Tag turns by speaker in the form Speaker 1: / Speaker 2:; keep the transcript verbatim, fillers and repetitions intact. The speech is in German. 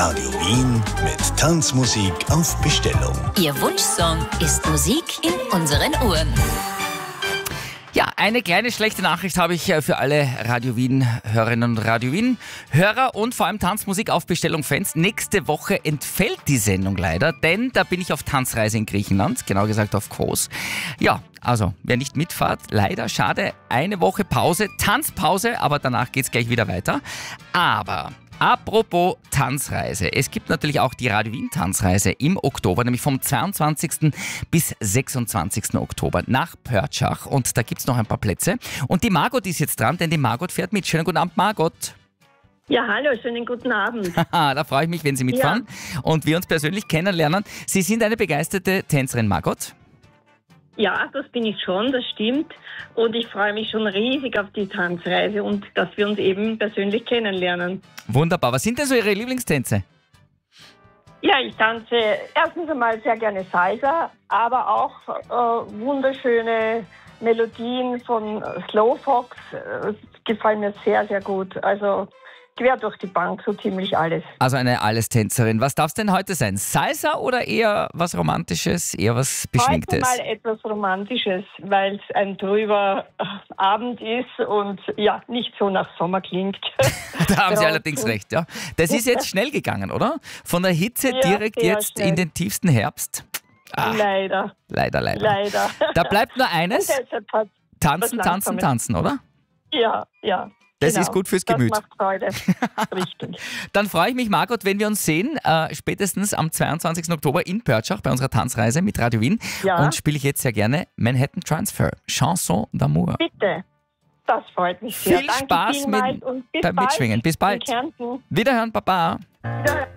Speaker 1: Radio Wien mit Tanzmusik auf Bestellung.
Speaker 2: Ihr Wunschsong ist Musik in unseren Ohren.
Speaker 3: Ja, eine kleine schlechte Nachricht habe ich für alle Radio Wien-Hörerinnen und Radio Wien-Hörer und vor allem Tanzmusik auf Bestellung-Fans. Nächste Woche entfällt die Sendung leider, denn da bin ich auf Tanzreise in Griechenland, genau gesagt auf Kos. Ja, also wer nicht mitfahrt, leider schade, eine Woche Pause, Tanzpause, aber danach geht's gleich wieder weiter. Aber apropos Tanzreise, es gibt natürlich auch die Radio Wien Tanzreise im Oktober, nämlich vom zweiundzwanzigsten bis sechsundzwanzigsten Oktober nach Pörtschach und da gibt es noch ein paar Plätze. Und die Margot ist jetzt dran, denn die Margot fährt mit. Schönen guten Abend, Margot.
Speaker 4: Ja, hallo, schönen guten Abend.
Speaker 3: Da freue ich mich, wenn Sie mitfahren ja. und wir uns persönlich kennenlernen. Sie sind eine begeisterte Tänzerin, Margot.
Speaker 4: Ja, das bin ich schon, das stimmt. Und ich freue mich schon riesig auf die Tanzreise und dass wir uns eben persönlich kennenlernen.
Speaker 3: Wunderbar. Was sind denn so Ihre Lieblingstänze?
Speaker 4: Ja, ich tanze erstens einmal sehr gerne Salsa, aber auch äh, wunderschöne Melodien von Slowfox. Das gefallen mir sehr, sehr gut. Also quer durch die Bank, so ziemlich alles. Also eine Allestänzerin. Was darf es denn heute sein? Salsa oder eher was Romantisches, eher was Beschwingtes? Heute mal etwas Romantisches, weil es ein trüber Abend ist und ja, nicht so nach Sommer klingt.
Speaker 3: Da haben Sie allerdings recht, ja. Das ist jetzt schnell gegangen, oder? Von der Hitze ja, direkt jetzt schnell in den tiefsten Herbst.
Speaker 4: Ah, leider.
Speaker 3: Leider, leider.
Speaker 4: Leider.
Speaker 3: Da bleibt nur eines. Tanzen, tanzen, tanzen, oder?
Speaker 4: Ja, ja.
Speaker 3: Das
Speaker 4: genau,
Speaker 3: ist gut fürs Gemüt.
Speaker 4: Das macht Freude. Richtig.
Speaker 3: Dann freue ich mich, Margot, wenn wir uns sehen, äh, spätestens am zweiundzwanzigsten Oktober in Pörtschach bei unserer Tanzreise mit Radio Wien. Ja. Und spiele ich jetzt sehr gerne Manhattan Transfer, Chanson d'amour.
Speaker 4: Bitte, das freut mich sehr.
Speaker 3: Viel Spaß mit, beim Mitschwingen. Bis bald. Wiederhören, Baba.
Speaker 4: Ja.